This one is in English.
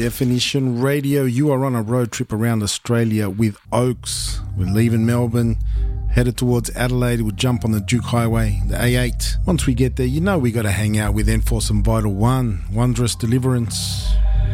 Definition Radio. You are on a road trip around Australia with Oaks. We're leaving Melbourne, headed towards Adelaide. We'll jump on the Duke Highway, the A8. Once we get there, you know we got to hang out with Enforce and Vital One, Wondrous Deliverance.